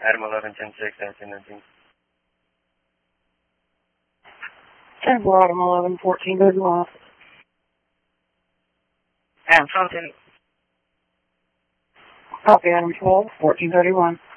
Adam 11, 10, 6, 19, 19. 10 for Adam 11, 14, 31. Adam 12, Copy, Adam 12, 14, 31.